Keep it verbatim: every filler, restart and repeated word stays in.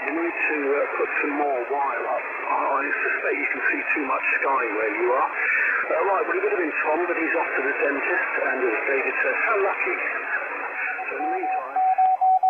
You need to uh, put some more wire up. I suspect you can see too much sky where you are. Uh, right, well, he would have been Tom, but he's off to the dentist, and as David says, how lucky.